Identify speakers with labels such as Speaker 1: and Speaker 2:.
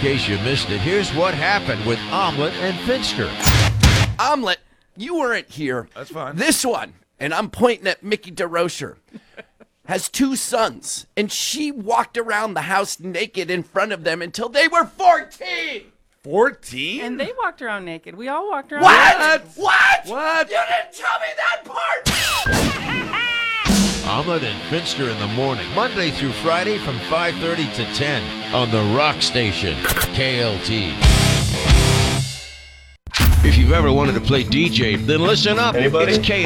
Speaker 1: case you missed it, here's what happened with Omelet and Finster.
Speaker 2: Omelet, you weren't here.
Speaker 3: That's fine.
Speaker 2: This one, and I'm pointing at Mickey DeRocher, has 2 sons, and she walked around the house naked in front of them until they were 14.
Speaker 3: 14?
Speaker 4: And they walked around naked. We all walked around
Speaker 2: What? What?
Speaker 3: What?
Speaker 2: You didn't tell me that part.
Speaker 1: Omelet and Finster in the morning, Monday through Friday from 5:30 to 10 on the Rock Station, KLT. If you've ever wanted to play DJ, then listen up.
Speaker 5: Anybody?
Speaker 1: It's KLT.